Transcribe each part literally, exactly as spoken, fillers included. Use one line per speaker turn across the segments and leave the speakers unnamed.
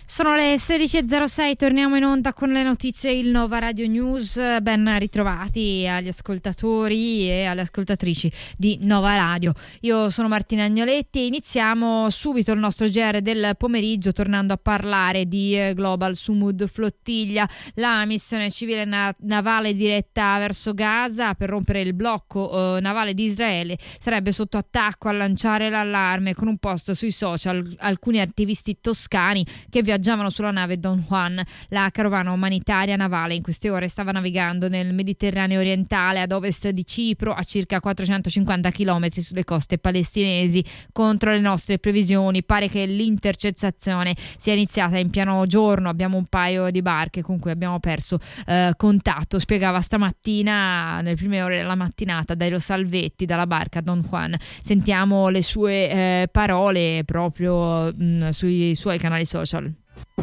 Sono le sedici e zero sei, torniamo in onda con le notizie il Nova Radio News. Ben ritrovati agli ascoltatori e alle ascoltatrici di Nova Radio. Io sono Martina Agnoletti e iniziamo subito il nostro G R del pomeriggio tornando a parlare di Global Sumud Flottiglia, la missione civile na- navale diretta verso Gaza per rompere il blocco eh, navale di Israele. Sarebbe sotto attacco a lanciare l'allarme con un post sui social alcuni attivisti toscani che viaggiano viaggiavano sulla nave Don Juan, la carovana umanitaria navale. In queste ore stava navigando nel Mediterraneo orientale ad ovest di Cipro, a circa quattrocentocinquanta chilometri sulle coste palestinesi. Contro le nostre previsioni pare che l'intercettazione sia iniziata in pieno giorno. Abbiamo un paio di barche con cui abbiamo perso eh, contatto, spiegava stamattina nelle prime ore della mattinata Dario Salvetti dalla barca Don Juan. Sentiamo le sue eh, parole proprio mh, sui suoi canali social.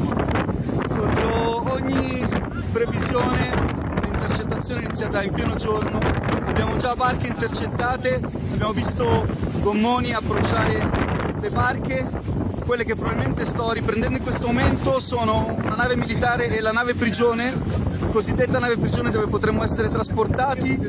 Contro ogni previsione, l'intercettazione è iniziata in pieno giorno. Abbiamo già barche intercettate, abbiamo visto gommoni approcciare le barche. Quelle che probabilmente sto riprendendo in questo momento sono una nave militare e la nave prigione, cosiddetta nave prigione, dove potremmo essere trasportati.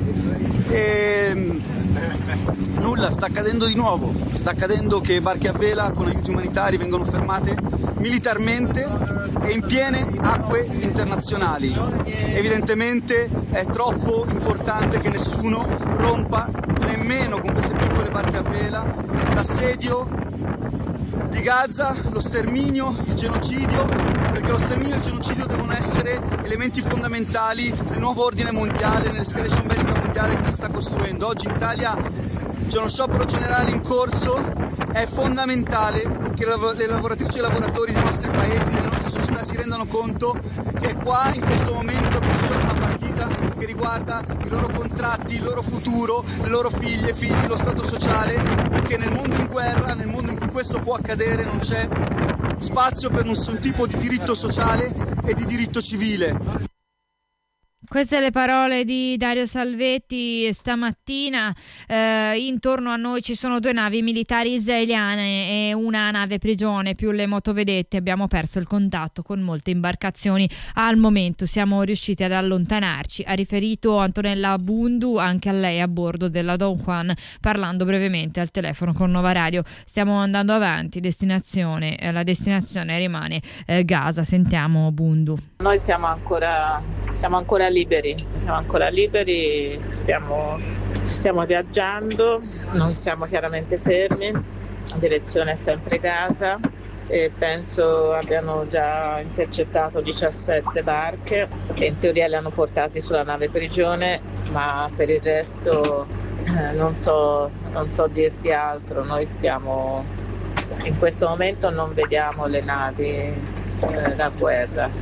E nulla, sta accadendo di nuovo. Sta accadendo che barche a vela con aiuti umanitari vengono fermate militarmente e in piene acque internazionali. Evidentemente è troppo importante che nessuno rompa, nemmeno con queste piccole barche a vela, l'assedio di Gaza, lo sterminio, il genocidio, perché lo sterminio e il genocidio devono essere elementi fondamentali nel nuovo ordine mondiale, nell'escalation bellica mondiale che si sta costruendo. Oggi in Italia c'è uno sciopero generale in corso. È fondamentale che le lavoratrici e i lavoratori dei nostri paesi, delle nostre società si rendano conto che è qua, in questo momento, che si gioca una partita che riguarda i loro contratti, il loro futuro, le loro figlie, figli, lo stato sociale, perché nel mondo in guerra, nel mondo in cui questo può accadere, non c'è spazio per nessun tipo di diritto sociale e di diritto civile.
Queste le parole di Dario Salvetti stamattina. Eh, intorno a noi ci sono due navi militari israeliane e una nave prigione più le motovedette. Abbiamo perso il contatto con molte imbarcazioni. Al momento siamo riusciti ad allontanarci, ha riferito Antonella Bundu, anche a lei a bordo della Don Juan, parlando brevemente al telefono con Nova Radio. Stiamo andando avanti, destinazione, eh, la destinazione rimane eh, Gaza. Sentiamo Bundu.
Noi siamo ancora, siamo ancora liberi, siamo ancora liberi, stiamo, stiamo viaggiando, non siamo chiaramente fermi, la direzione è sempre Gaza e penso abbiano già intercettato diciassette barche che in teoria le hanno portati sulla nave prigione, ma per il resto eh, non so, non so dirti altro. Noi stiamo, in questo momento non vediamo le navi eh, da guerra.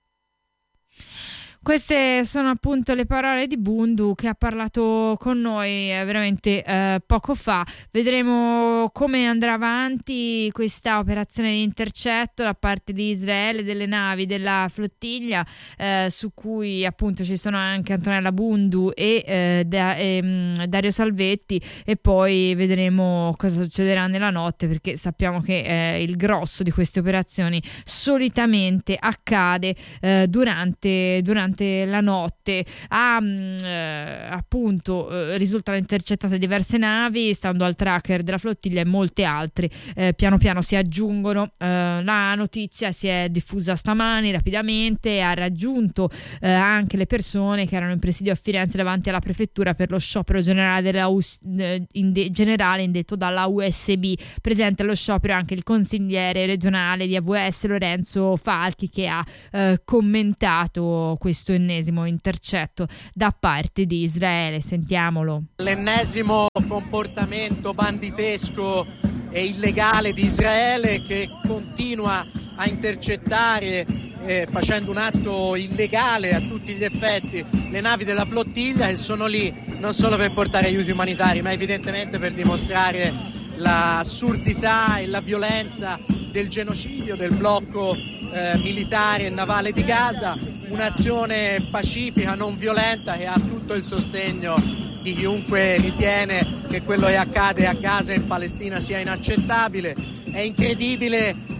Queste sono appunto le parole di Bundu, che ha parlato con noi eh, veramente eh, poco fa. Vedremo come andrà avanti questa operazione di intercetto da parte di Israele delle navi della flottiglia, eh, su cui appunto ci sono anche Antonella Bundu e, eh, da, e Dario Salvetti, e poi vedremo cosa succederà nella notte, perché sappiamo che eh, il grosso di queste operazioni solitamente accade eh, durante, durante la notte. Ah, eh, appunto eh, risultano intercettate diverse navi, stando al tracker della flottiglia, e molte altre eh, piano piano si aggiungono. Eh, la notizia si è diffusa stamani rapidamente e ha raggiunto eh, anche le persone che erano in presidio a Firenze davanti alla prefettura per lo sciopero generale della U S, eh, inde, generale indetto dalla U S B. Presente allo sciopero anche il consigliere regionale di A V S Lorenzo Falchi, che ha eh, commentato questo ennesimo intercetto da parte di Israele. Sentiamolo.
L'ennesimo comportamento banditesco e illegale di Israele, che continua a intercettare eh, facendo un atto illegale a tutti gli effetti le navi della flottiglia, che sono lì non solo per portare aiuti umanitari, ma evidentemente per dimostrare l'assurdità e la violenza del genocidio del blocco eh, militare e navale di Gaza. Un'azione pacifica, non violenta, che ha tutto il sostegno di chiunque ritiene che quello che accade a Gaza e in Palestina sia inaccettabile. È incredibile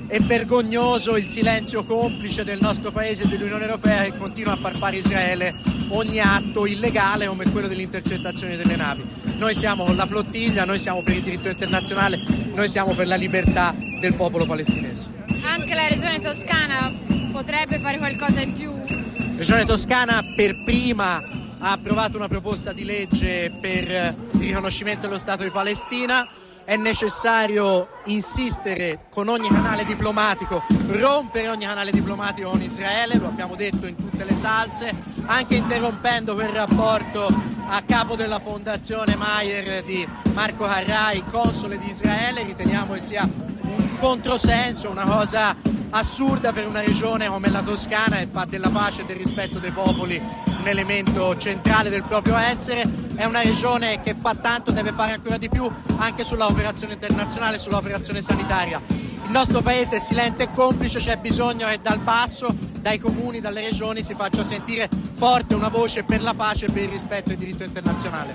è vergognoso il silenzio complice del nostro paese e dell'Unione Europea, che continua a far fare a Israele ogni atto illegale come quello dell'intercettazione delle navi. Noi siamo con la flottiglia, noi siamo per il diritto internazionale, noi siamo per la libertà del popolo palestinese.
Anche la regione toscana potrebbe fare qualcosa in più?
La regione toscana per prima ha approvato una proposta di legge per il riconoscimento dello Stato di Palestina. È necessario insistere con ogni canale diplomatico, rompere ogni canale diplomatico con Israele, lo abbiamo detto in tutte le salse, anche interrompendo quel rapporto a capo della fondazione Mayer di Marco Harrai, console di Israele. Riteniamo che sia un controsenso, una cosa assurda per una regione come la Toscana, che fa della pace e del rispetto dei popoli un elemento centrale del proprio essere. È una regione che fa tanto, deve fare ancora di più anche sulla operazione internazionale, sulla operazione sanitaria. Il nostro paese è silente e complice, c'è bisogno che dal basso, dai comuni, dalle regioni si faccia sentire forte una voce per la pace e per il rispetto del diritto internazionale.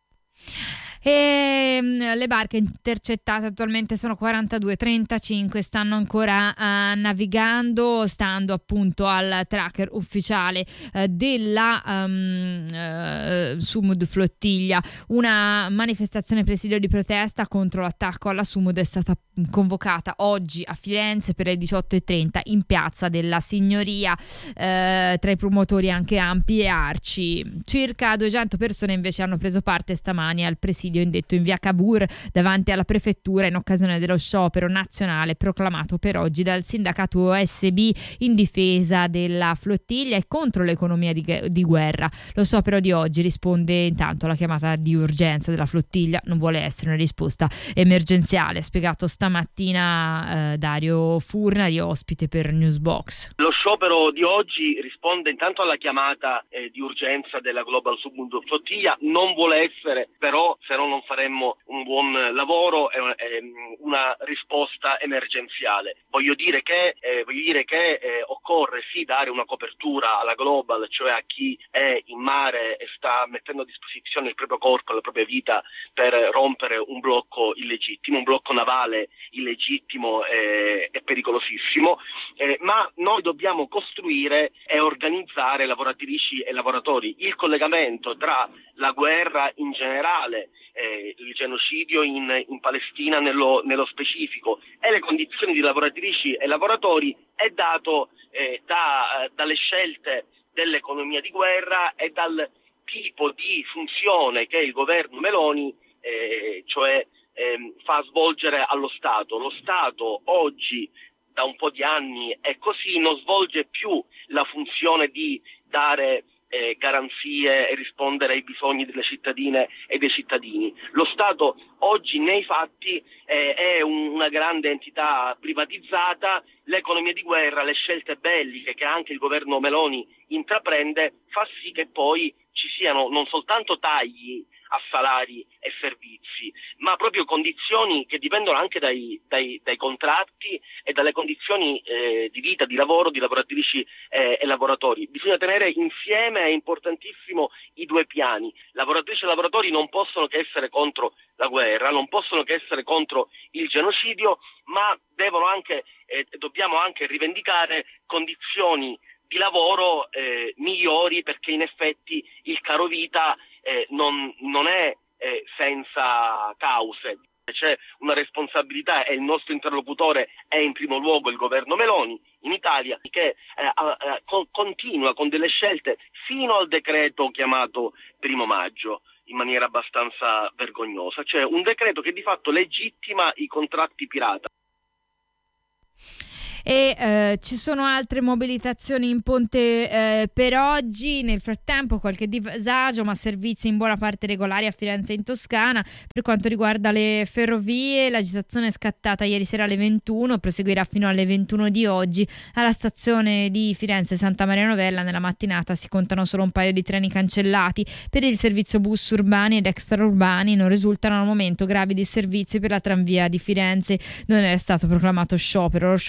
E le barche intercettate attualmente sono quarantadue, trentacinque stanno ancora uh, navigando, stando appunto al tracker ufficiale uh, della um, uh, Sumud Flottiglia. Una manifestazione presidio di protesta contro l'attacco alla Sumud è stata convocata oggi a Firenze per le diciotto e trenta in piazza della Signoria, uh, tra i promotori anche Ampi e Arci. Circa duecento persone invece hanno preso parte stamani al presidio indetto in via Cavour davanti alla prefettura in occasione dello sciopero nazionale proclamato per oggi dal sindacato O S B in difesa della flottiglia e contro l'economia di, di guerra. Lo sciopero di oggi risponde intanto alla chiamata di urgenza della flottiglia, non vuole essere una risposta emergenziale, ha spiegato stamattina eh, Dario Furnari, ospite per Newsbox.
Lo sciopero di oggi risponde intanto alla chiamata eh, di urgenza della Global Sumud Flottiglia, non vuole essere però, se non faremmo un buon lavoro, è una risposta emergenziale. Voglio dire che, eh, voglio dire che eh, occorre sì dare una copertura alla Global, cioè a chi è in mare e sta mettendo a disposizione il proprio corpo, la propria vita per rompere un blocco illegittimo, un blocco navale illegittimo e, e pericolosissimo, eh, ma noi dobbiamo costruire e organizzare lavoratrici e lavoratori. Il collegamento tra la guerra in generale, eh, il genocidio in, in Palestina nello, nello specifico e le condizioni di lavoratrici e lavoratori è dato eh, da, dalle scelte dell'economia di guerra e dal tipo di funzione che il governo Meloni eh, cioè eh, fa svolgere allo Stato. Lo Stato oggi da un po' di anni è così, non svolge più la funzione di dare Eh, garanzie e rispondere ai bisogni delle cittadine e dei cittadini. Lo Stato oggi nei fatti eh, è un, una grande entità privatizzata, l'economia di guerra, le scelte belliche che anche il governo Meloni intraprende fa sì che poi ci siano non soltanto tagli a salari e servizi, ma proprio condizioni che dipendono anche dai, dai, dai contratti e dalle condizioni eh, di vita, di lavoro, di lavoratrici eh, e lavoratori. Bisogna tenere insieme, è importantissimo, i due piani. Lavoratrici e lavoratori non possono che essere contro la guerra, non possono che essere contro il genocidio, ma devono anche, eh, dobbiamo anche rivendicare condizioni di lavoro eh, migliori, perché in effetti il caro vita eh, non, non è eh, senza cause. C'è una responsabilità e il nostro interlocutore è in primo luogo il governo Meloni in Italia, che eh, eh, co- continua con delle scelte fino al decreto chiamato primo maggio in maniera abbastanza vergognosa, cioè un decreto che di fatto legittima i contratti pirata.
E eh, ci sono altre mobilitazioni in ponte eh, per oggi. Nel frattempo qualche disagio, ma servizi in buona parte regolari a Firenze e in Toscana. Per quanto riguarda le ferrovie, l'agitazione è scattata ieri sera alle ventuno, proseguirà fino alle ventuno di oggi. Alla stazione di Firenze Santa Maria Novella nella mattinata si contano solo un paio di treni cancellati. Per il servizio bus urbani ed extraurbani non risultano al momento gravi disservizi per la tranvia di Firenze. Non è stato proclamato sciopero, lo sciopero coinvolge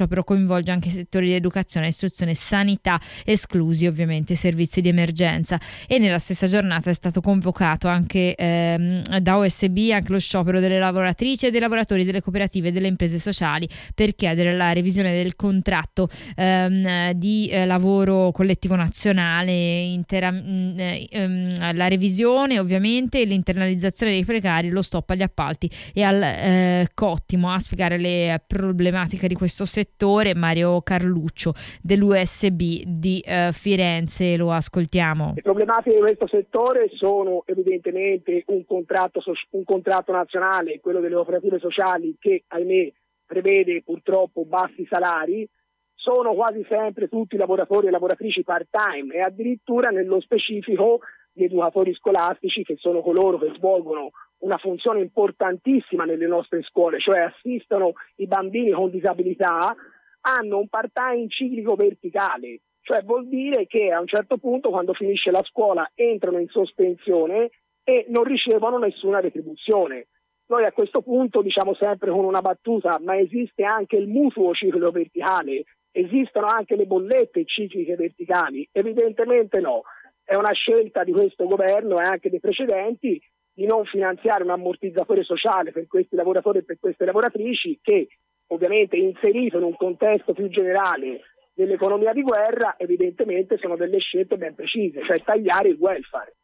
coinvolge anche i settori di educazione, istruzione, sanità, esclusi ovviamente i servizi di emergenza. E nella stessa giornata è stato convocato anche ehm, da O S B anche lo sciopero delle lavoratrici e dei lavoratori delle cooperative e delle imprese sociali per chiedere la revisione del contratto ehm, di eh, lavoro collettivo nazionale, intera, mh, ehm, la revisione ovviamente, l'internalizzazione dei precari, lo stop agli appalti e al eh, cottimo. A spiegare le problematiche di questo settore Mario Carluccio dell'U S B di eh, Firenze, lo ascoltiamo.
Le problematiche di questo settore sono evidentemente un contratto, un contratto nazionale, quello delle cooperative sociali, che ahimè prevede purtroppo bassi salari, sono quasi sempre tutti lavoratori e lavoratrici part-time e addirittura nello specifico gli educatori scolastici, che sono coloro che svolgono una funzione importantissima nelle nostre scuole, cioè assistono i bambini con disabilità, hanno un part-time ciclico verticale, cioè vuol dire che a un certo punto, quando finisce la scuola, entrano in sospensione e non ricevono nessuna retribuzione. Noi a questo punto diciamo sempre con una battuta: ma esiste anche il mutuo ciclo verticale? Esistono anche le bollette cicliche verticali? Evidentemente no. È una scelta di questo governo e anche dei precedenti di non finanziare un ammortizzatore sociale per questi lavoratori e per queste lavoratrici, che ovviamente inserito in un contesto più generale dell'economia di guerra evidentemente sono delle scelte ben precise, cioè tagliare il welfare.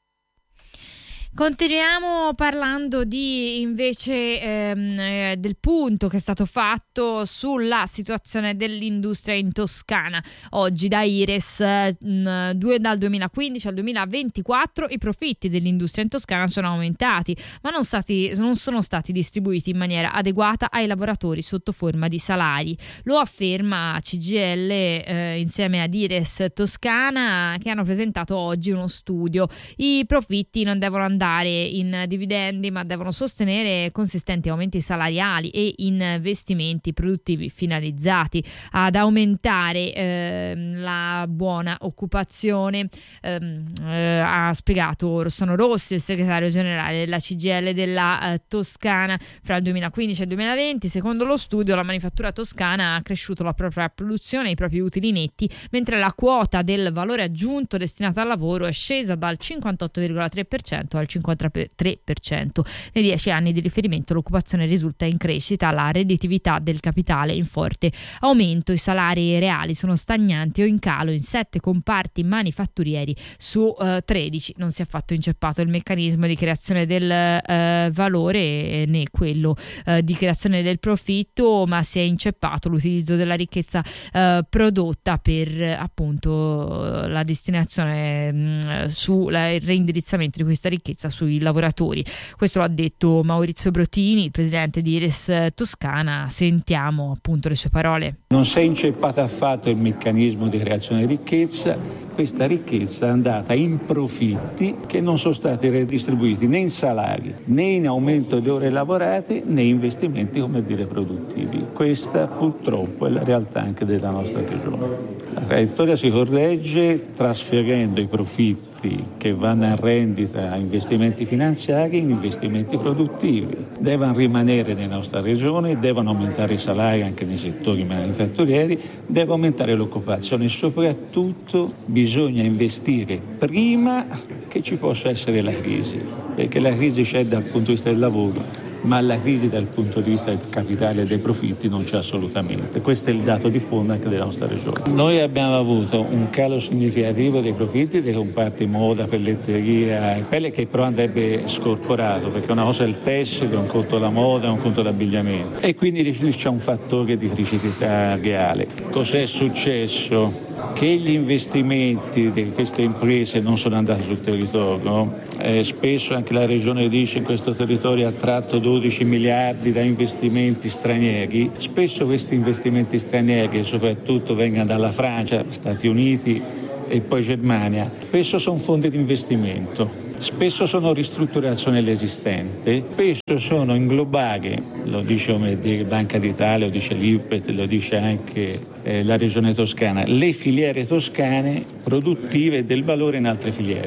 Continuiamo parlando di invece ehm, eh, del punto che è stato fatto sulla situazione dell'industria in Toscana. Oggi da Ires eh, due, dal duemilaquindici al duemilaventiquattro i profitti dell'industria in Toscana sono aumentati, ma non, stati, non sono stati distribuiti in maniera adeguata ai lavoratori sotto forma di salari. Lo afferma C G I L eh, insieme ad Ires Toscana, che hanno presentato oggi uno studio. I profitti non devono andare in dividendi, ma devono sostenere consistenti aumenti salariali e investimenti produttivi finalizzati ad aumentare eh, la buona occupazione. Eh, eh, ha spiegato Rossano Rossi, il segretario generale della C G I L della eh, Toscana. Fra il duemilaquindici e il duemilaventi, secondo lo studio, la manifattura toscana ha cresciuto la propria produzione e i propri utili netti, mentre la quota del valore aggiunto destinata al lavoro è scesa dal cinquantotto virgola tre per cento al cinquantatré per cento. Nei dieci anni di riferimento l'occupazione risulta in crescita, la redditività del capitale in forte aumento, i salari reali sono stagnanti o in calo in sette comparti manifatturieri su eh, tredici. Non si è affatto inceppato il meccanismo di creazione del eh, valore né quello eh, di creazione del profitto, ma si è inceppato l'utilizzo della ricchezza eh, prodotta per eh, appunto la destinazione mh, sul reindirizzamento di questa ricchezza sui lavoratori. Questo lo ha detto Maurizio Brotini, il presidente di Ires Toscana. Sentiamo appunto le sue parole.
Non si è inceppato affatto il meccanismo di creazione di ricchezza. Questa ricchezza è andata in profitti che non sono stati redistribuiti né in salari, né in aumento di ore lavorate, né in investimenti, come dire, produttivi. Questa purtroppo è la realtà anche della nostra regione. La traiettoria si corregge trasferendo i profitti che vanno a rendita a investimenti finanziari in investimenti produttivi. Devono rimanere nella nostra regione, devono aumentare i salari anche nei settori manifatturieri, deve aumentare l'occupazione e soprattutto bisogna investire prima che ci possa essere la crisi, perché la crisi c'è dal punto di vista del lavoro, ma la crisi dal punto di vista del capitale e dei profitti non c'è assolutamente. Questo è il dato di fondo anche della nostra regione. Noi abbiamo avuto un calo significativo dei profitti dei comparti moda, pelletteria e pelle, che però andrebbe scorporato, perché una cosa è il tessile, un conto la moda, un conto l'abbigliamento, e quindi c'è un fattore di criticità reale. Cos'è successo? Che gli investimenti di queste imprese non sono andati sul territorio. Eh, spesso anche la regione dice che questo territorio ha attratto dodici miliardi da investimenti stranieri. Spesso questi investimenti stranieri, soprattutto vengono dalla Francia, Stati Uniti e poi Germania, spesso sono fondi di investimento. Spesso sono ristrutturazioni esistenti, spesso sono inglobare, lo dice come dire, Banca d'Italia, lo dice l'I P E T, lo dice anche eh, la Regione Toscana, le filiere toscane produttive del valore in altre filiere.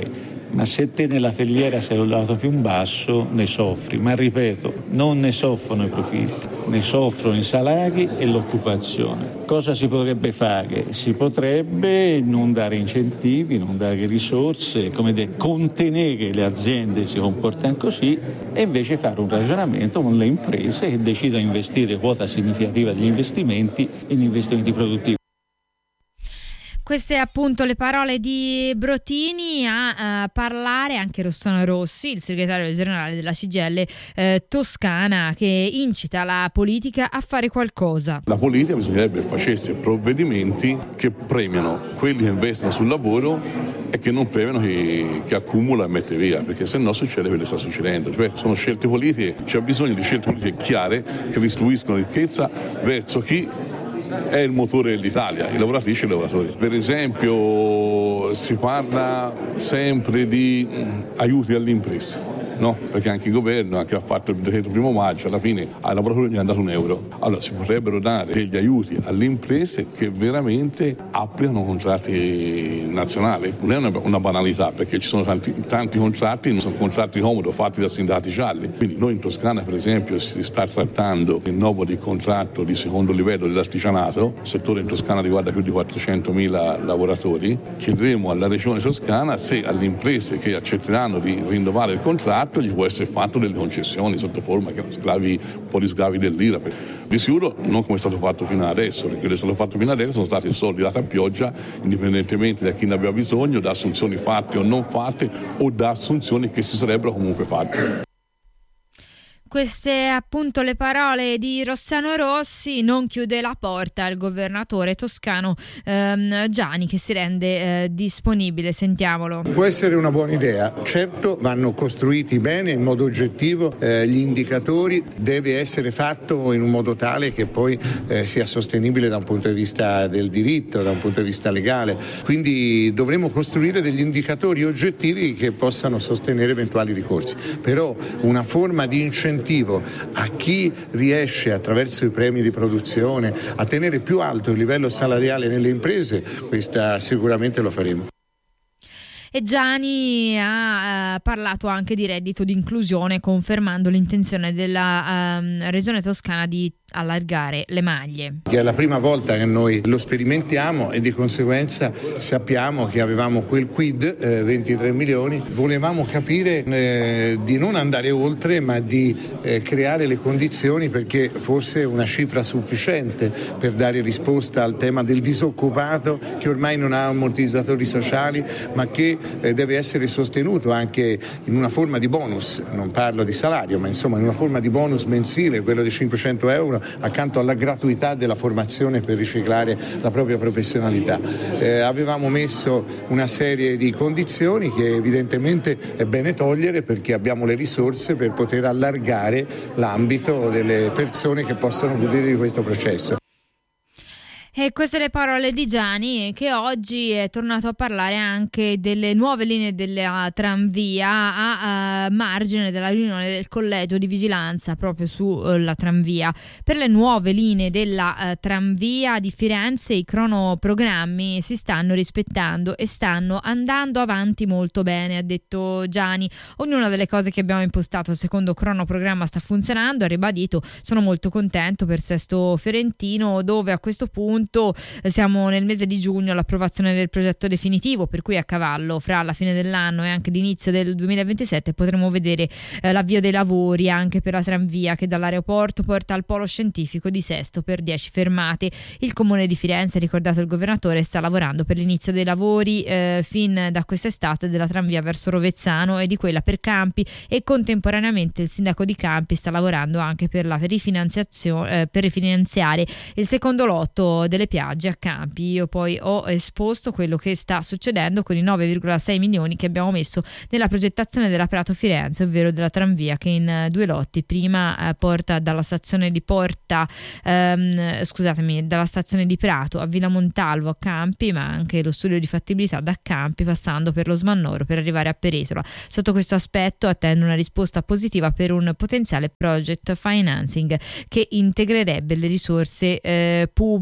ma se te nella filiera sei un lato più basso ne soffri, ma ripeto, non ne soffrono i profitti, ne soffrono i salari e l'occupazione. Cosa si potrebbe fare? Si potrebbe non dare incentivi, non dare risorse, come dire, contenere le aziende che si comportano così e invece fare un ragionamento con le imprese che decidono di investire quota significativa degli investimenti in investimenti produttivi.
Queste appunto le parole di Brotini a uh, parlare anche Rossano Rossi, il segretario generale della C G I L eh, Toscana, che incita la politica a fare qualcosa.
La politica bisognerebbe facesse provvedimenti che premiano quelli che investono sul lavoro e che non premiano chi, chi accumula e mette via, perché se no succede quello che sta succedendo. Cioè, sono scelte politiche, c'è bisogno di scelte politiche chiare che distribuiscono ricchezza verso chi è il motore dell'Italia, i lavoratrici e i lavoratori. Per esempio si parla sempre di aiuti alle imprese, no? Perché anche il governo, anche ha fatto il decreto primo maggio, alla fine ai lavoratori gli hanno dato un euro. Allora si potrebbero dare degli aiuti alle imprese che veramente applicano contratti nazionali. Non è una, una banalità, perché ci sono tanti, tanti contratti, non sono contratti comodi fatti da sindacati gialli. Quindi noi in Toscana, per esempio, si sta trattando il rinnovo di contratto di secondo livello dell'artigianato. Il settore in Toscana riguarda più di quattrocentomila lavoratori. Chiederemo alla regione toscana se alle imprese che accetteranno di rinnovare il contratto gli può essere fatto delle concessioni sotto forma che sgravi, un po' di sgravi dell'I R A. Di sicuro non come è stato fatto fino adesso, perché quello che è stato fatto fino adesso sono stati soldi dati a pioggia, indipendentemente da chi ne aveva bisogno, da assunzioni fatte o non fatte o da assunzioni che si sarebbero comunque fatte.
Queste appunto le parole di Rossano Rossi. Non chiude la porta al governatore toscano ehm, Giani, che si rende eh, disponibile. Sentiamolo.
Può essere una buona idea, certo vanno costruiti bene in modo oggettivo eh, gli indicatori, deve essere fatto in un modo tale che poi eh, sia sostenibile da un punto di vista del diritto, da un punto di vista legale, quindi dovremo costruire degli indicatori oggettivi che possano sostenere eventuali ricorsi, però una forma di incentivo a chi riesce attraverso i premi di produzione a tenere più alto il livello salariale nelle imprese, questa sicuramente lo faremo.
E Giani ha eh, parlato anche di reddito di inclusione, confermando l'intenzione della eh, regione toscana di allargare le maglie.
È la prima volta che noi lo sperimentiamo e di conseguenza sappiamo che avevamo quel quid, eh, ventitré milioni, volevamo capire eh, di non andare oltre, ma di eh, creare le condizioni perché fosse una cifra sufficiente per dare risposta al tema del disoccupato, che ormai non ha ammortizzatori sociali, ma che eh, deve essere sostenuto anche in una forma di bonus, non parlo di salario, ma insomma in una forma di bonus mensile, quello di cinquecento euro, accanto alla gratuità della formazione per riciclare la propria professionalità. Eh, avevamo messo una serie di condizioni che evidentemente è bene togliere, perché abbiamo le risorse per poter allargare l'ambito delle persone che possono godere di questo processo.
E queste le parole di Giani, che oggi è tornato a parlare anche delle nuove linee della tranvia a, a margine della riunione del collegio di vigilanza proprio sulla uh, tranvia. Per le nuove linee della uh, tranvia di Firenze i cronoprogrammi si stanno rispettando e stanno andando avanti molto bene, ha detto Giani. Ognuna delle cose che abbiamo impostato secondo cronoprogramma sta funzionando, ha ribadito. Sono molto contento per Sesto Fiorentino, dove a questo punto siamo nel mese di giugno all'approvazione del progetto definitivo, per cui a cavallo fra la fine dell'anno e anche l'inizio del duemilaventisette potremo vedere eh, l'avvio dei lavori anche per la tranvia che dall'aeroporto porta al polo scientifico di Sesto per dieci fermate. Il comune di Firenze, ricordato il governatore, sta lavorando per l'inizio dei lavori eh, fin da quest'estate della tranvia verso Rovezzano e di quella per Campi, e contemporaneamente il sindaco di Campi sta lavorando anche per la rifinanziazione eh, per rifinanziare il secondo lotto delle piagge a Campi. Io poi ho esposto quello che sta succedendo con i nove virgola sei milioni che abbiamo messo nella progettazione della Prato Firenze, ovvero della tranvia che in due lotti prima eh, porta dalla stazione di Porta ehm, scusatemi dalla stazione di Prato a Villa Montalvo a Campi, ma anche lo studio di fattibilità da Campi passando per lo Smannoro per arrivare a Peretola. Sotto questo aspetto attendo una risposta positiva per un potenziale project financing che integrerebbe le risorse eh, pubbliche.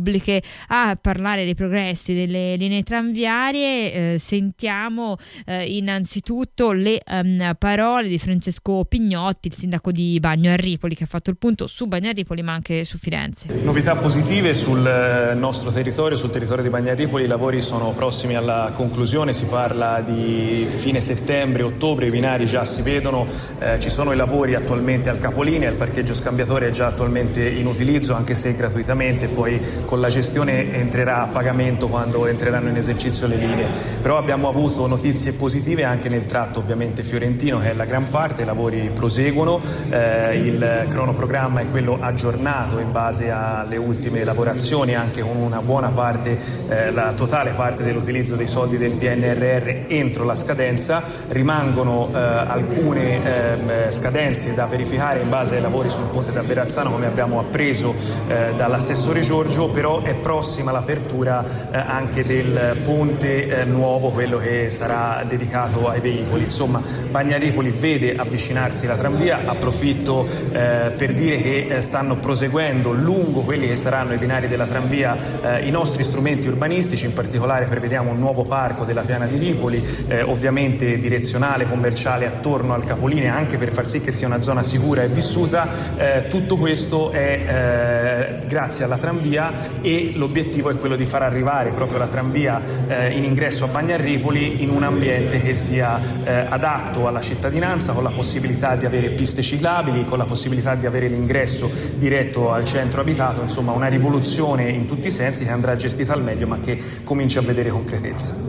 a parlare dei progressi delle linee tranviarie. Eh, sentiamo eh, innanzitutto le um, parole di Francesco Pignotti, il sindaco di Bagno a Ripoli, che ha fatto il punto su Bagno a Ripoli ma anche su Firenze.
Novità positive sul nostro territorio, sul territorio di Bagno a Ripoli. I lavori sono prossimi alla conclusione, si parla di fine settembre, ottobre, i binari già si vedono, eh, ci sono i lavori attualmente al capolinea, il parcheggio scambiatore è già attualmente in utilizzo anche se gratuitamente, poi con la gestione entrerà a pagamento quando entreranno in esercizio le linee. Però abbiamo avuto notizie positive anche nel tratto ovviamente fiorentino, che è la gran parte, i lavori proseguono, eh, il cronoprogramma è quello aggiornato in base alle ultime lavorazioni, anche con una buona parte, eh, la totale parte dell'utilizzo dei soldi del P N R R entro la scadenza. Rimangono eh, alcune eh, scadenze da verificare in base ai lavori sul ponte da Verrazzano, come abbiamo appreso eh, dall'assessore Giorgio, però è prossima l'apertura eh, anche del ponte eh, nuovo, quello che sarà dedicato ai veicoli. Insomma, Bagno a Ripoli vede avvicinarsi la tranvia. Approfitto eh, per dire che eh, stanno proseguendo lungo quelli che saranno i binari della tranvia eh, i nostri strumenti urbanistici, in particolare prevediamo un nuovo parco della Piana di Ripoli, eh, ovviamente direzionale, commerciale attorno al capolinea, anche per far sì che sia una zona sicura e vissuta. Eh, tutto questo è eh, grazie alla tranvia e l'obiettivo è quello di far arrivare proprio la tranvia eh, in ingresso a Bagno a Ripoli in un ambiente che sia eh, adatto alla cittadinanza, con la possibilità di avere piste ciclabili, con la possibilità di avere l'ingresso diretto al centro abitato, insomma una rivoluzione in tutti i sensi che andrà gestita al meglio ma che comincia a vedere concretezza.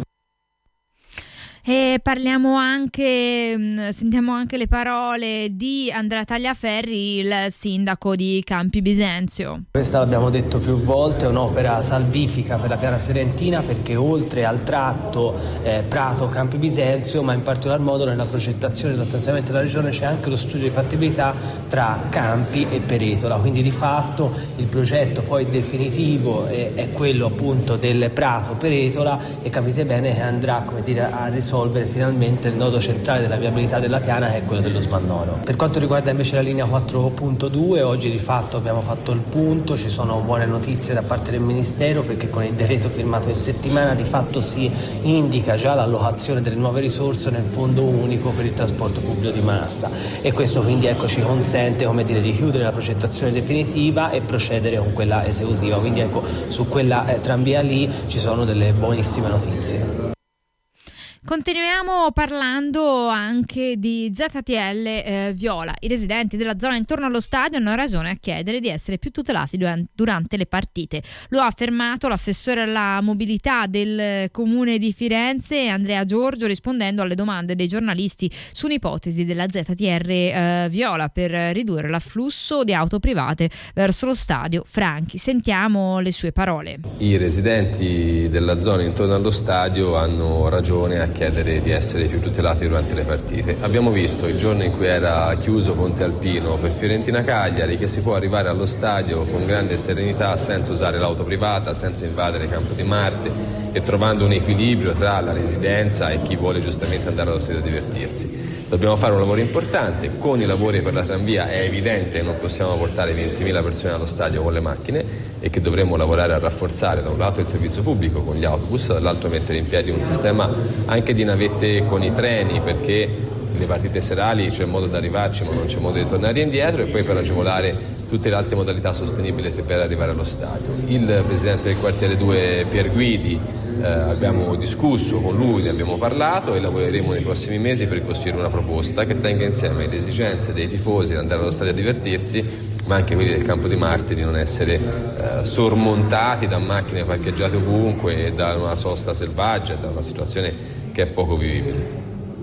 E parliamo anche, sentiamo anche le parole di Andrea Tagliaferri, il sindaco di Campi Bisenzio.
Questa l'abbiamo detto più volte, è un'opera salvifica per la Piana Fiorentina, perché oltre al tratto eh, Prato-Campi Bisenzio, ma in particolar modo nella progettazione dello stanziamento della regione c'è anche lo studio di fattibilità tra Campi e Peretola, quindi di fatto il progetto poi definitivo è, è quello appunto del Prato-Peretola, e capite bene che andrà, come dire, a risolvere finalmente il nodo centrale della viabilità della Piana, che è quello dello Smannoro. Per quanto riguarda invece la linea quattro punto due, oggi di fatto abbiamo fatto il punto, ci sono buone notizie da parte del Ministero, perché con il decreto firmato in settimana di fatto si indica già l'allocazione delle nuove risorse nel fondo unico per il trasporto pubblico di massa, e questo quindi ecco ci consente, come dire, di chiudere la progettazione definitiva e procedere con quella esecutiva. Quindi ecco, su quella eh, tranvia lì ci sono delle buonissime notizie.
Continuiamo parlando anche di Z T L eh, Viola. I residenti della zona intorno allo stadio hanno ragione a chiedere di essere più tutelati durante le partite. Lo ha affermato l'assessore alla mobilità del comune di Firenze, Andrea Giorgio, rispondendo alle domande dei giornalisti su un'ipotesi della Z T R eh, Viola per ridurre l'afflusso di auto private verso lo stadio Franchi. Sentiamo le sue parole.
I residenti della zona intorno allo stadio hanno ragione a chiedere di essere più tutelati durante le partite. Abbiamo visto il giorno in cui era chiuso Ponte Alpino per Fiorentina Cagliari che si può arrivare allo stadio con grande serenità, senza usare l'auto privata, senza invadere Campo di Marte e trovando un equilibrio tra la residenza e chi vuole giustamente andare allo stadio a divertirsi. Dobbiamo fare un lavoro importante. Con i lavori per la tranvia è evidente che non possiamo portare ventimila persone allo stadio con le macchine e che dovremo lavorare a rafforzare da un lato il servizio pubblico con gli autobus, dall'altro mettere in piedi un sistema anche di navette con i treni, perché nelle partite serali c'è modo di arrivarci ma non c'è modo di tornare indietro, e poi per agevolare tutte le altre modalità sostenibili per arrivare allo stadio. Il presidente del quartiere due Pier Guidi eh, abbiamo discusso con lui, ne abbiamo parlato e lavoreremo nei prossimi mesi per costruire una proposta che tenga insieme le esigenze dei tifosi di andare allo stadio a divertirsi, ma anche quelli del Campo di Marte di non essere eh, sormontati da macchine parcheggiate ovunque e da una sosta selvaggia, da una situazione che è poco vivibile.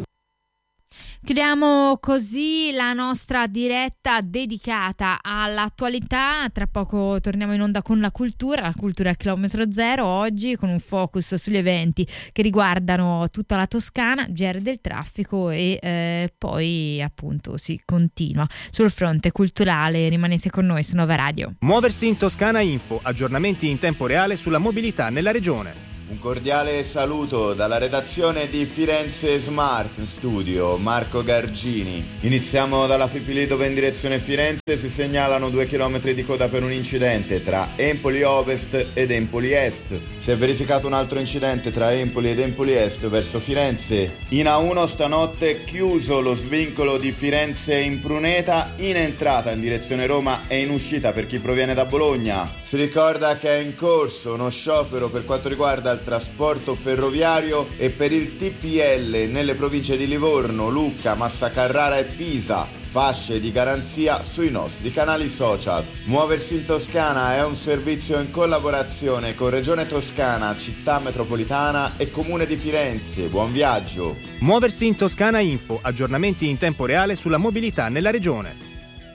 Chiudiamo così la nostra diretta dedicata all'attualità. Tra poco torniamo in onda con la cultura, la cultura a chilometro zero, oggi con un focus sugli eventi che riguardano tutta la Toscana, G R del traffico e eh, poi appunto si continua sul fronte culturale. Rimanete con noi su Nova Radio.
Muoversi in Toscana Info, aggiornamenti in tempo reale sulla mobilità nella regione. Un cordiale saluto dalla redazione di Firenze Smart Studio, Marco Gargini. Iniziamo dalla Fipili, dove in direzione Firenze si segnalano due chilometri di coda per un incidente tra Empoli Ovest ed Empoli Est. Si è verificato un altro incidente tra Empoli ed Empoli Est verso Firenze. In A uno stanotte chiuso lo svincolo di Firenze in Pruneta, in entrata in direzione Roma e in uscita per chi proviene da Bologna. Si ricorda che è in corso uno sciopero per quanto riguarda il trasporto ferroviario e per il T P L nelle province di Livorno, Lucca, Massa Carrara e Pisa. Fasce di garanzia sui nostri canali social. Muoversi in Toscana è un servizio in collaborazione con Regione Toscana, Città Metropolitana e Comune di Firenze. Buon viaggio.
Muoversi in Toscana Info, aggiornamenti in tempo reale sulla mobilità nella regione.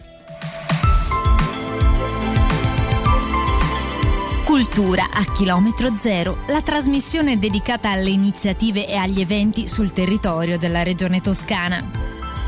Cultura a chilometro zero, la trasmissione dedicata alle iniziative e agli eventi sul territorio della regione toscana.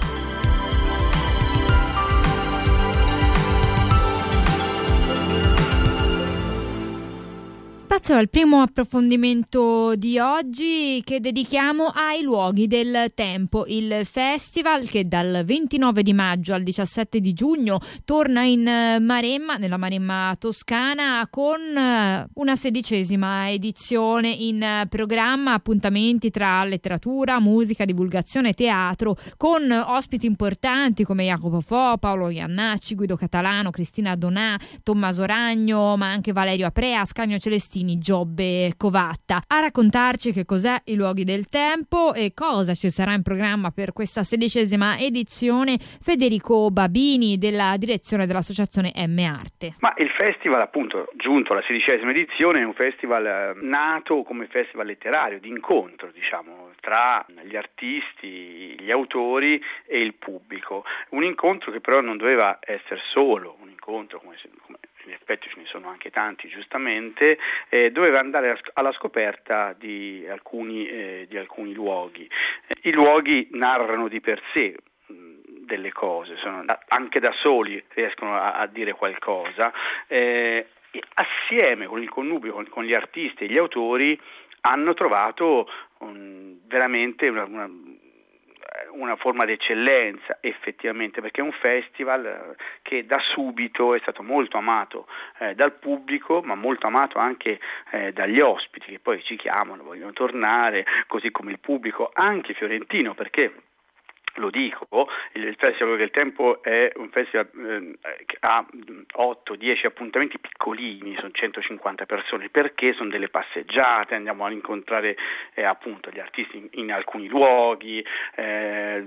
Spazio al primo approfondimento di oggi, che dedichiamo ai luoghi del tempo, il festival che dal ventinove di maggio al diciassette di giugno torna in Maremma, nella Maremma toscana, con una sedicesima edizione in programma, appuntamenti tra letteratura, musica, divulgazione, teatro, con ospiti importanti come Jacopo Fo, Paolo Iannacci, Guido Catalano, Cristina Donà, Tommaso Ragno, ma anche Valerio Aprea, Ascanio Celestini, Giobbe Covatta. A raccontarci che cos'è i luoghi del tempo e cosa ci sarà in programma per questa sedicesima edizione, Federico Babini, della direzione dell'associazione M Arte.
Ma il festival, appunto, giunto alla sedicesima edizione, è un festival nato come festival letterario, di incontro, diciamo, tra gli artisti, gli autori e il pubblico. Un incontro che però non doveva essere solo un incontro, come, come in effetti ce ne sono anche tanti giustamente, eh, doveva andare alla scoperta di alcuni, eh, di alcuni luoghi. I luoghi narrano di per sé mh, delle cose, sono, anche da soli riescono a, a dire qualcosa, eh, e assieme con il connubio con, con gli artisti e gli autori hanno trovato um, veramente una, una una forma di eccellenza effettivamente, perché è un festival che da subito è stato molto amato eh, dal pubblico, ma molto amato anche eh, dagli ospiti, che poi ci chiamano, vogliono tornare, così come il pubblico anche fiorentino, perché lo dico, il Festival del Tempo è un festival eh, che ha otto dieci appuntamenti piccolini, sono centocinquanta persone, perché sono delle passeggiate, andiamo a incontrare eh, appunto gli artisti in, in alcuni luoghi, eh,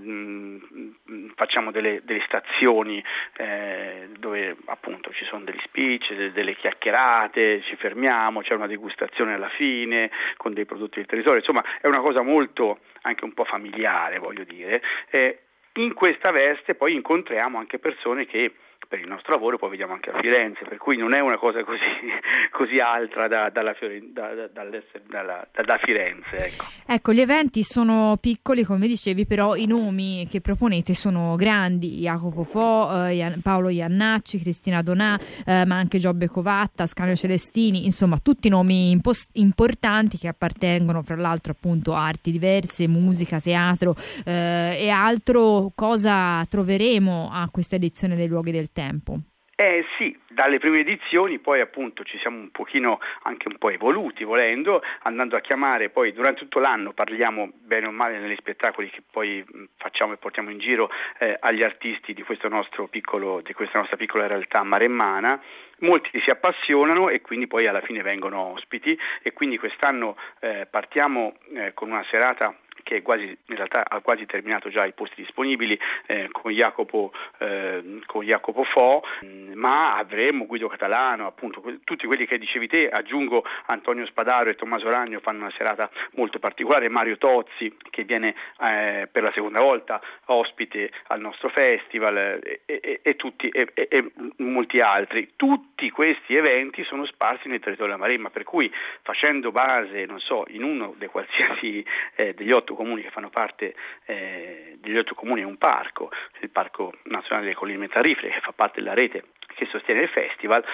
mh, facciamo delle, delle stazioni eh, dove appunto ci sono degli speech, delle, delle chiacchierate, ci fermiamo, c'è una degustazione alla fine con dei prodotti del territorio, insomma è una cosa molto anche un po' familiare, voglio dire. Eh, in questa veste poi incontriamo anche persone che per il nostro lavoro poi vediamo anche a Firenze, per cui non è una cosa così, così altra da, dalla, da, dalla, da, da Firenze. Ecco.
ecco, gli eventi sono piccoli, come dicevi, però i nomi che proponete sono grandi: Jacopo Fo, eh, Paolo Iannacci, Cristina Donà, eh, ma anche Giobbe Covatta, Ascanio Celestini, insomma tutti nomi impos- importanti che appartengono fra l'altro appunto a arti diverse, musica, teatro eh, e altro. Cosa troveremo a questa edizione dei Luoghi del Tempo?
Eh sì, dalle prime edizioni poi appunto ci siamo un pochino anche un po' evoluti volendo, andando a chiamare poi durante tutto l'anno, parliamo bene o male negli spettacoli che poi facciamo e portiamo in giro eh, agli artisti di questo nostro piccolo, di questa nostra piccola realtà maremmana. Molti si appassionano e quindi poi alla fine vengono ospiti, e quindi quest'anno eh, partiamo eh, con una serata che è quasi, in realtà ha quasi terminato già i posti disponibili eh, con Jacopo eh, con Jacopo Fo, ma avremo Guido Catalano, appunto que- tutti quelli che dicevi te, aggiungo Antonio Spadaro e Tommaso Ragno fanno una serata molto particolare, Mario Tozzi che viene eh, per la seconda volta ospite al nostro festival e, e, e tutti e, e, e molti altri. Tutti questi eventi sono sparsi nel territorio della Maremma, per cui facendo base, non so, in uno dei qualsiasi eh, degli otto comuni che fanno parte eh, degli otto comuni è un parco, il Parco Nazionale delle Colline Metarifere, che fa parte della rete che sostiene il festival,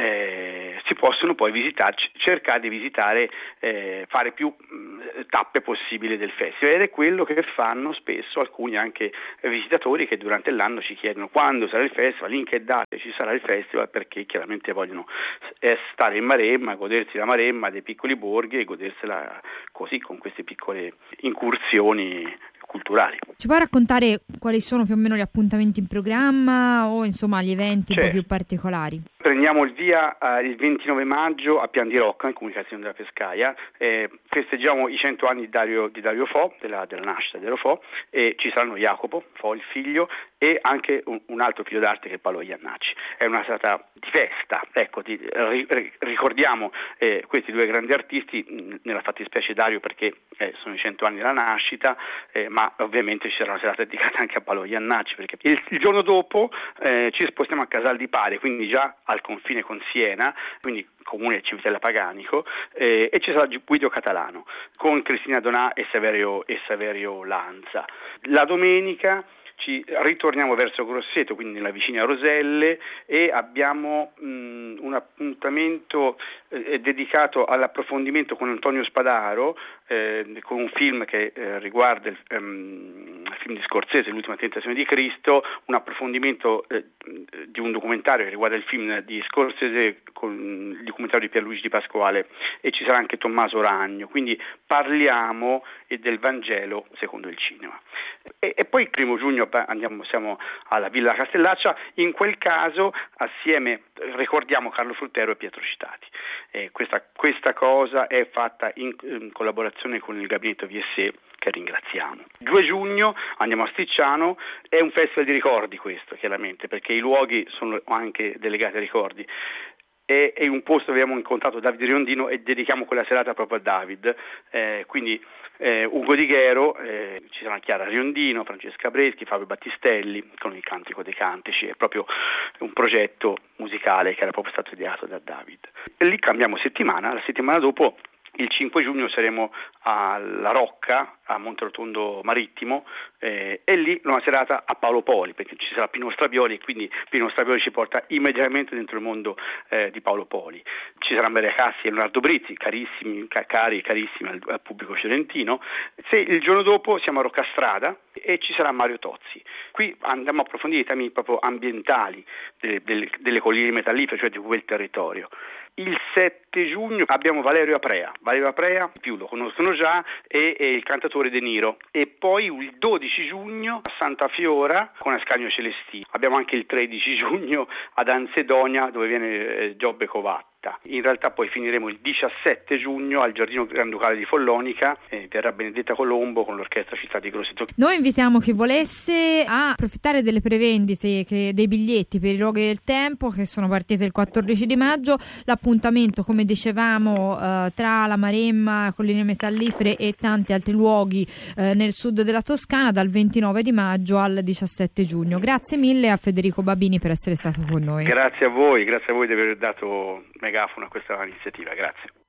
eh, si possono poi visitare, cercare di visitare, eh, fare più mh, tappe possibili del festival, ed è quello che fanno spesso alcuni anche visitatori che durante l'anno ci chiedono quando sarà il festival, in che date ci sarà il festival, perché chiaramente vogliono eh, stare in Maremma, godersi la Maremma dei piccoli borghi e godersela così con queste piccole incursioni culturali.
Ci puoi raccontare quali sono più o meno gli appuntamenti in programma o insomma gli eventi un po' più particolari?
Prendiamo il via eh, il ventinove maggio a Pian di Rocca, in Comunicazione della Pescaia. Eh, festeggiamo i cento anni di Dario, di Dario Fo, della, della nascita di Dario Fo, e ci saranno Jacopo Fo, il figlio, e anche un, un altro figlio d'arte che è Paolo Iannacci. È una serata di festa, ecco, di, ri, ri, ricordiamo eh, questi due grandi artisti, mh, nella fattispecie Dario perché eh, sono i cento anni della nascita, eh, ma ovviamente ci sarà una serata dedicata anche a Paolo Iannacci, perché il, il giorno dopo eh, ci spostiamo a Casal di Pare, quindi già al confine con Siena, quindi comune Civitella Paganico, eh, e ci sarà Guido Catalano con Cristina Donà e Saverio, e Saverio Lanza. La domenica ci ritorniamo verso Grosseto, quindi nella vicina Roselle, e abbiamo mh, un appuntamento eh, dedicato all'approfondimento con Antonio Spadaro, eh, con un film che eh, riguarda il, um, il film di Scorsese, L'ultima tentazione di Cristo, un approfondimento eh, di un documentario che riguarda il film di Scorsese con il documentario di Pierluigi Di Pasquale, e ci sarà anche Tommaso Ragno, quindi parliamo del Vangelo secondo il cinema. E, e poi il primo giugno andiamo, siamo alla Villa Castellaccia, in quel caso assieme ricordiamo Carlo Fruttero e Pietro Citati. Eh, questa, questa cosa è fatta in, in collaborazione con il gabinetto V S E, che ringraziamo. Il due giugno andiamo a Sticciano, è un festival di ricordi questo, chiaramente, perché i luoghi sono anche delegati ai ricordi. È, è un posto dove abbiamo incontrato Davide Riondino e dedichiamo quella serata proprio a David, eh, quindi eh, Ugo Di Ghero, eh, ci sarà Chiara Riondino, Francesca Breschi, Fabio Battistelli con il Cantico dei Cantici. È proprio un progetto musicale che era proprio stato ideato da David. E lì cambiamo settimana, la settimana dopo il cinque giugno saremo alla Rocca, a Monterotondo Marittimo, eh, e lì una serata a Paolo Poli, perché ci sarà Pino Strabioli, e quindi Pino Strabioli ci porta immediatamente dentro il mondo eh, di Paolo Poli. Ci sarà Maria Cassi e Leonardo Brizzi, carissimi, ca- cari, carissimi al, al pubblico fiorentino. Se il giorno dopo siamo a Roccastrada e ci sarà Mario Tozzi. Qui andiamo a approfondire i temi proprio ambientali delle, delle, delle colline metallifere, cioè di quel territorio. Il sette giugno abbiamo Valerio Aprea, Valerio Aprea, più lo conoscono già, è, è il cantatore De Niro. E poi il dodici giugno a Santa Fiora con Ascanio Celestino. Abbiamo anche il tredici giugno ad Ansedonia, dove viene eh, Giobbe Covatta. In realtà poi finiremo il diciassette giugno al Giardino Granducale di Follonica, eh, verrà Benedetta Colombo con l'Orchestra Città di Grosseto.
Noi invitiamo chi volesse a approfittare delle prevendite che, dei biglietti per i luoghi del tempo, che sono partite il quattordici di maggio. L'appuntamento, come dicevamo, eh, tra la Maremma, colline metallifere e tanti altri luoghi eh, nel sud della Toscana, dal ventinove di maggio al diciassette giugno. Grazie mille a Federico Babini per essere stato con noi.
Grazie a voi, grazie a voi di aver dato megafono a questa iniziativa, grazie.